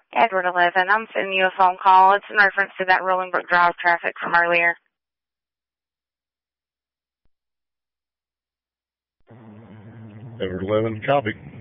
Edward 11, I'm sending you a phone call. It's in reference to that Rolling Brook Drive traffic from earlier. Edward 11, copy.